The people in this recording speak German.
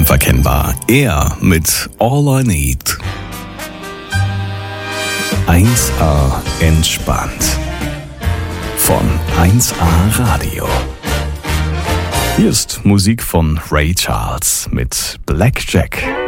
Unverkennbar. Er mit All I Need. 1A entspannt. Von 1A Radio. Hier ist Musik von Ray Charles mit Blackjack.